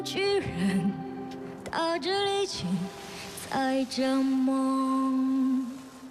巨人打着力气载着梦。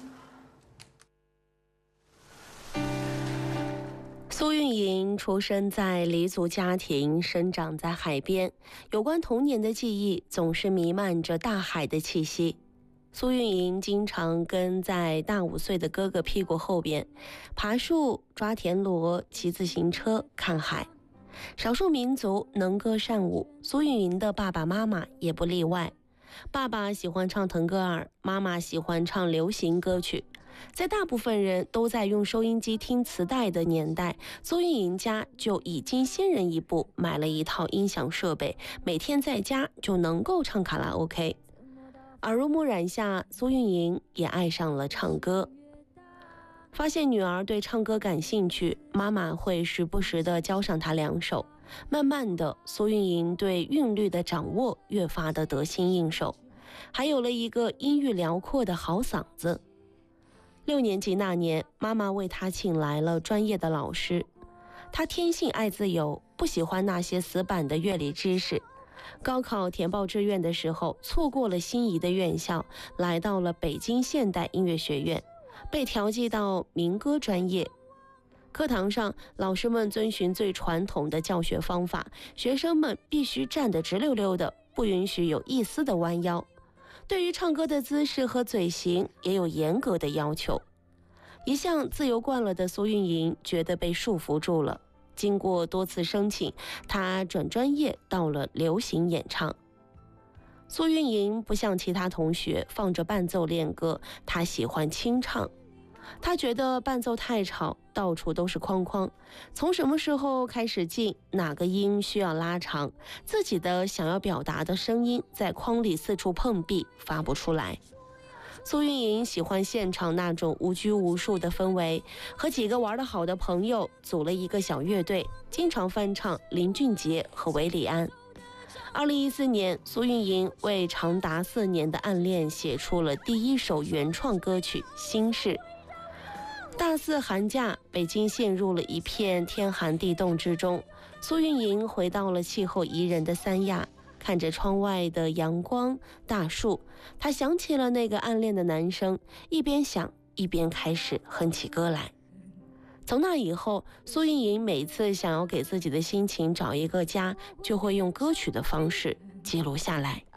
苏运莹出生在黎族家庭，生长在海边，有关童年的记忆总是弥漫着大海的气息。苏运莹经常跟在大5岁的哥哥屁股后边，爬树、抓田螺、骑自行车、看海。少数民族能歌善舞，苏运莹的爸爸妈妈也不例外。爸爸喜欢唱腾格尔，妈妈喜欢唱流行歌曲。在大部分人都在用收音机听磁带的年代，苏运莹家就已经先人一步买了一套音响设备，每天在家就能够唱卡拉 OK。耳濡目染下，苏运莹也爱上了唱歌。发现女儿对唱歌感兴趣，妈妈会时不时地教上她2首。慢慢的，苏运莹对韵律的掌握越发的得心应手，还有了一个音域辽阔的好嗓子。6年级那年，妈妈为她请来了专业的老师。她天性爱自由，不喜欢那些死板的乐理知识。高考填报志愿的时候，错过了心仪的院校，来到了北京现代音乐学院，被调剂到民歌专业。课堂上，老师们遵循最传统的教学方法，学生们必须站得直溜溜的，不允许有一丝的弯腰。对于唱歌的姿势和嘴型也有严格的要求。一向自由惯了的苏运莹觉得被束缚住了，经过多次申请，她转专业到了流行演唱。苏运莹不像其他同学放着伴奏练歌，她喜欢清唱。她觉得伴奏太吵，到处都是框框，从什么时候开始进，哪个音需要拉长，自己的想要表达的声音在框里四处碰壁，发不出来。苏运莹喜欢现场那种无拘无束的氛围，和几个玩得好的朋友组了一个小乐队，经常翻唱林俊杰和韦礼安。2014年，苏运莹为长达4年的暗恋写出了第1首原创歌曲《心事》。大4寒假，北京陷入了一片天寒地冻之中。苏运莹回到了气候宜人的三亚，看着窗外的阳光、大树，她想起了那个暗恋的男生，一边想一边开始哼起歌来。从那以后，苏运莹每次想要给自己的心情找一个家，就会用歌曲的方式记录下来。